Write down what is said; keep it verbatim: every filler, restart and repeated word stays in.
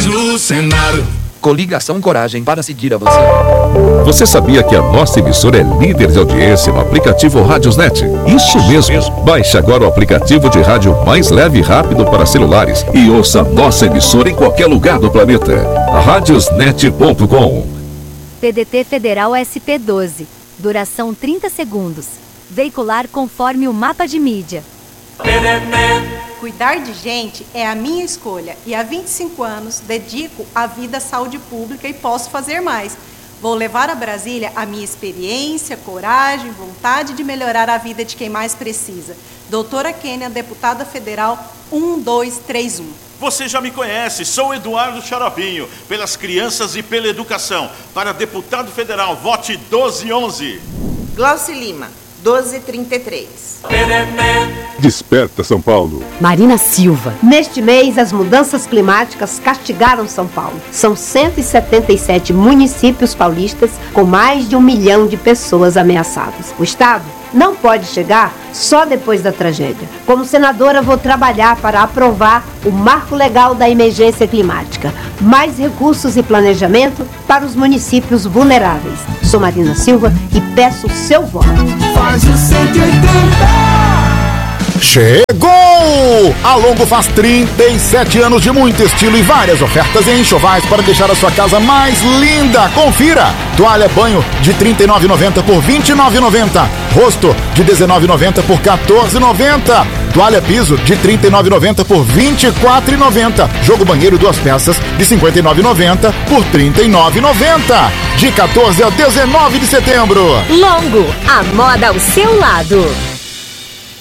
no Senado. Coligação Coragem para seguir a você. Você sabia que a nossa emissora é líder de audiência no aplicativo Radiosnet? Isso mesmo. Baixe agora o aplicativo de rádio mais leve e rápido para celulares e ouça nossa emissora em qualquer lugar do planeta. radiosnet ponto com. P D T Federal S P doze. Duração trinta segundos. Veicular conforme o mapa de mídia. Cuidar de gente é a minha escolha e há vinte e cinco anos dedico a vida à saúde pública e posso fazer mais. Vou levar a Brasília a minha experiência, coragem, vontade de melhorar a vida de quem mais precisa. Doutora Kênia, deputada federal um dois três um. Você já me conhece, sou Eduardo Xaropinho, pelas crianças e pela educação. Para deputado federal, vote doze onze. Glauci Lima, doze trinta e três. Desperta São Paulo. Marina Silva. Neste mês, as mudanças climáticas castigaram São Paulo. São cento e setenta e sete municípios paulistas com mais de um milhão de pessoas ameaçadas. O Estado não pode chegar só depois da tragédia. Como senadora, vou trabalhar para aprovar o Marco Legal da Emergência Climática. Mais recursos e planejamento para os municípios vulneráveis. Sou Marina Silva e peço o seu voto. Faz o cento e oitenta. Chegou! A Longo faz trinta e sete anos de muito estilo e várias ofertas em enxovais para deixar a sua casa mais linda. Confira! Toalha banho de trinta e nove reais e noventa centavos por vinte e nove reais e noventa centavos. Rosto de dezenove reais e noventa centavos por quatorze reais e noventa centavos. Toalha piso de trinta e nove reais e noventa centavos por vinte e quatro reais e noventa centavos. Jogo banheiro duas peças de cinquenta e nove reais e noventa centavos por trinta e nove reais e noventa centavos. De quatorze a dezenove de setembro. Longo, a moda ao seu lado.